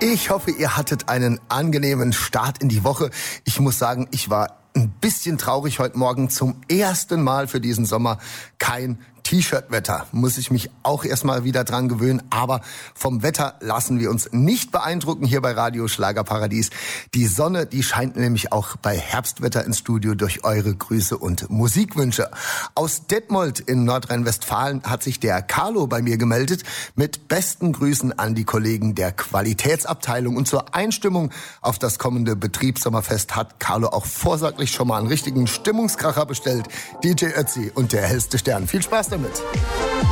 Ich hoffe, ihr hattet einen angenehmen Start in die Woche. Ich muss sagen, ich war ein bisschen traurig heute Morgen. Zum ersten Mal für diesen Sommer kein T-Shirt-Wetter. Muss ich mich auch erstmal wieder dran gewöhnen. Aber vom Wetter lassen wir uns nicht beeindrucken hier bei Radio Schlagerparadies. Die Sonne, die scheint nämlich auch bei Herbstwetter ins Studio durch eure Grüße und Musikwünsche. Aus Detmold in Nordrhein-Westfalen hat sich der Carlo bei mir gemeldet. Mit besten Grüßen an die Kollegen der Qualitätsabteilung. Und zur Einstimmung auf das kommende Betriebssommerfest hat Carlo auch vorsorglich schon mal einen richtigen Stimmungskracher bestellt. DJ Ötzi und der hellste Stern. Viel Spaß damit.